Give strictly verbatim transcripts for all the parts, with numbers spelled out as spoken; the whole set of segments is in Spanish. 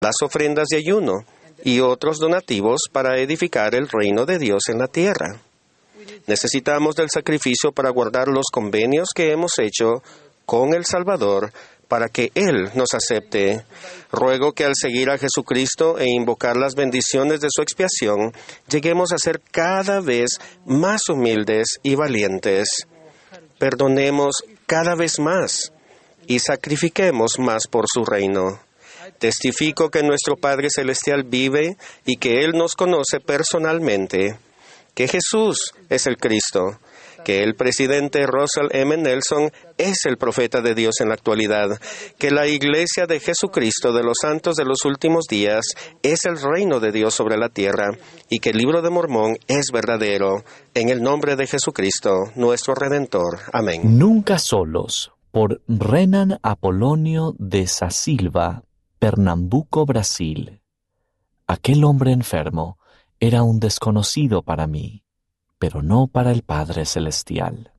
las ofrendas de ayuno y otros donativos para edificar el reino de Dios en la tierra. Necesitamos del sacrificio para guardar los convenios que hemos hecho con el Salvador para que Él nos acepte. Ruego que al seguir a Jesucristo e invocar las bendiciones de su expiación, lleguemos a ser cada vez más humildes y valientes. Perdonemos cada vez más y sacrifiquemos más por su reino. Testifico que nuestro Padre Celestial vive y que Él nos conoce personalmente, que Jesús es el Cristo, que el presidente Russell M. Nelson es el profeta de Dios en la actualidad, que la Iglesia de Jesucristo de los Santos de los Últimos Días es el reino de Dios sobre la tierra y que el Libro de Mormón es verdadero. En el nombre de Jesucristo, nuestro Redentor. Amén. Nunca solos, por Renan Apolonio de Sasilva, Pernambuco, Brasil. Aquel hombre enfermo era un desconocido para mí, pero no para el Padre Celestial.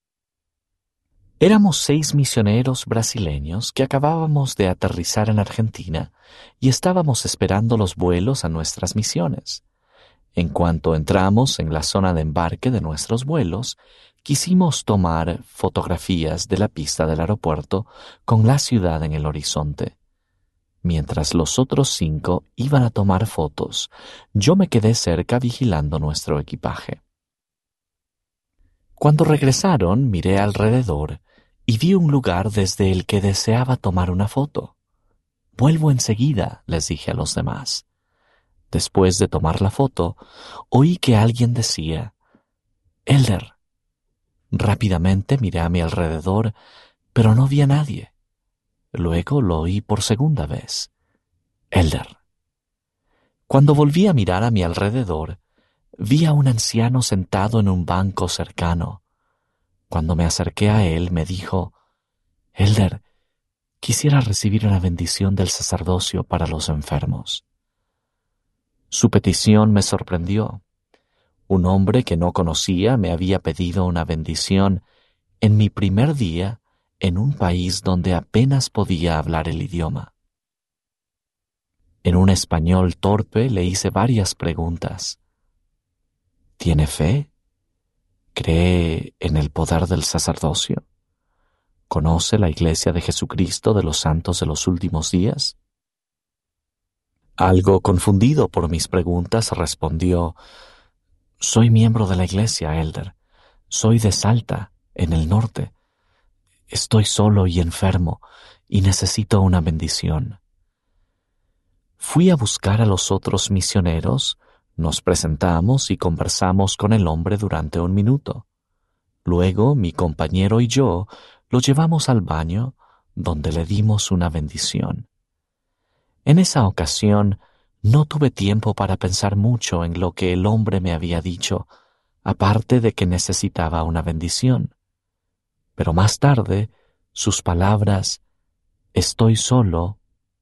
Éramos seis misioneros brasileños que acabábamos de aterrizar en Argentina y estábamos esperando los vuelos a nuestras misiones. En cuanto entramos en la zona de embarque de nuestros vuelos, quisimos tomar fotografías de la pista del aeropuerto con la ciudad en el horizonte. Mientras los otros cinco iban a tomar fotos, yo me quedé cerca vigilando nuestro equipaje. Cuando regresaron, miré alrededor y vi un lugar desde el que deseaba tomar una foto. «Vuelvo enseguida», les dije a los demás. Después de tomar la foto, oí que alguien decía, «Elder». Rápidamente miré a mi alrededor, pero no vi a nadie. Luego lo oí por segunda vez. «Elder». Cuando volví a mirar a mi alrededor, vi a un anciano sentado en un banco cercano. Cuando me acerqué a él, me dijo, «Elder, quisiera recibir una bendición del sacerdocio para los enfermos». Su petición me sorprendió. Un hombre que no conocía me había pedido una bendición en mi primer día en un país donde apenas podía hablar el idioma. En un español torpe le hice varias preguntas. ¿Tiene fe? ¿Cree en el poder del sacerdocio? ¿Conoce la Iglesia de Jesucristo de los Santos de los Últimos Días? Algo confundido por mis preguntas, respondió, «Soy miembro de la Iglesia, Elder. Soy de Salta, en el norte. Estoy solo y enfermo y necesito una bendición». Fui a buscar a los otros misioneros, nos presentamos y conversamos con el hombre durante un minuto. Luego mi compañero y yo lo llevamos al baño, donde le dimos una bendición. En esa ocasión no tuve tiempo para pensar mucho en lo que el hombre me había dicho, aparte de que necesitaba una bendición. Pero más tarde, sus palabras, «estoy solo»,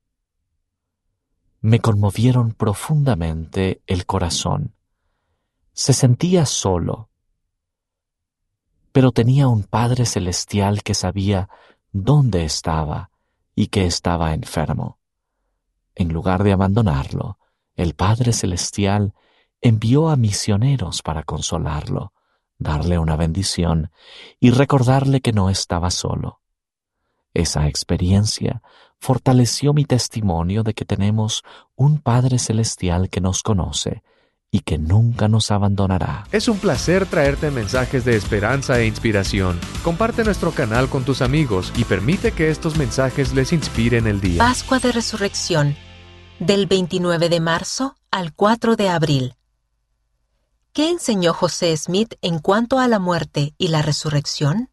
me conmovieron profundamente el corazón. Se sentía solo, pero tenía un Padre Celestial que sabía dónde estaba y que estaba enfermo. En lugar de abandonarlo, el Padre Celestial envió a misioneros para consolarlo, darle una bendición y recordarle que no estaba solo. Esa experiencia fortaleció mi testimonio de que tenemos un Padre Celestial que nos conoce y que nunca nos abandonará. Es un placer traerte mensajes de esperanza e inspiración. Comparte nuestro canal con tus amigos y permite que estos mensajes les inspiren el día. Pascua de Resurrección, del veintinueve de marzo al cuatro de abril. ¿Qué enseñó José Smith en cuanto a la muerte y la resurrección?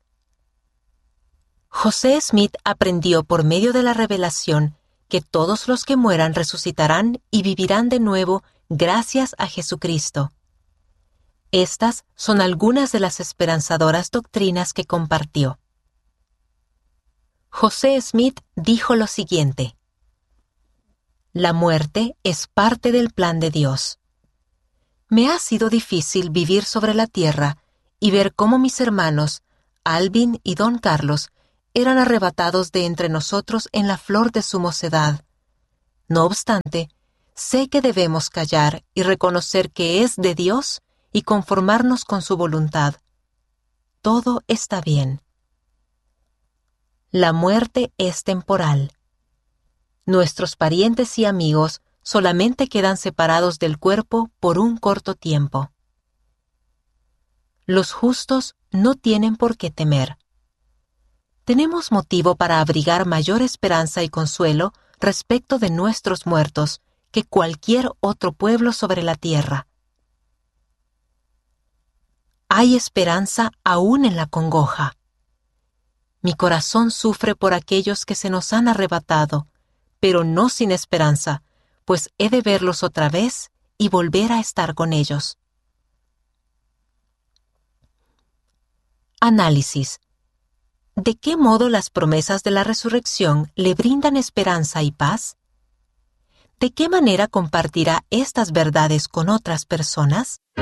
José Smith aprendió por medio de la revelación que todos los que mueran resucitarán y vivirán de nuevo gracias a Jesucristo. Estas son algunas de las esperanzadoras doctrinas que compartió. José Smith dijo lo siguiente: «La muerte es parte del plan de Dios. Me ha sido difícil vivir sobre la tierra y ver cómo mis hermanos, Alvin y Don Carlos, eran arrebatados de entre nosotros en la flor de su mocedad. No obstante, sé que debemos callar y reconocer que es de Dios y conformarnos con su voluntad. Todo está bien. La muerte es temporal. Nuestros parientes y amigos solamente quedan separados del cuerpo por un corto tiempo. Los justos no tienen por qué temer. Tenemos motivo para abrigar mayor esperanza y consuelo respecto de nuestros muertos que cualquier otro pueblo sobre la tierra. Hay esperanza aún en la congoja. Mi corazón sufre por aquellos que se nos han arrebatado, pero no sin esperanza, pues he de verlos otra vez y volver a estar con ellos. Análisis. ¿De qué modo las promesas de la resurrección le brindan esperanza y paz? ¿De qué manera compartirá estas verdades con otras personas?